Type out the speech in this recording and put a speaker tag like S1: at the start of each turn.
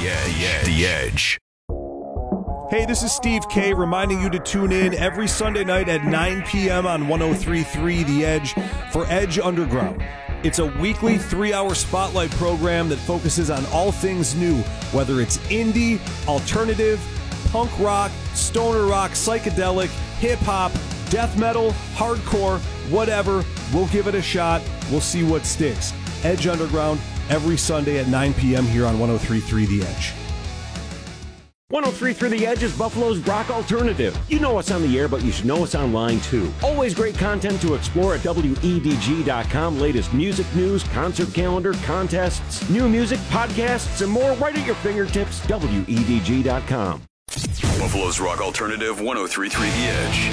S1: The Edge.
S2: Hey, this is Steve K reminding you to tune in every Sunday night at 9 p.m. on 103.3 The Edge for Edge Underground. It's a weekly 3-hour spotlight program that focuses on all things new, whether it's indie, alternative, punk rock, stoner rock, psychedelic, hip-hop, death metal, hardcore, whatever. We'll give it a shot. We'll see what sticks. Edge Underground every Sunday at 9 p.m. here on 103.3 The Edge.
S3: 103.3 The Edge is Buffalo's rock alternative. You know us on the air, but you should know us online too. Always great content to explore at WEDG.com. Latest music news, concert calendar, contests, new music, podcasts, and more right at your fingertips. WEDG.com.
S1: Buffalo's rock alternative 103.3 The Edge.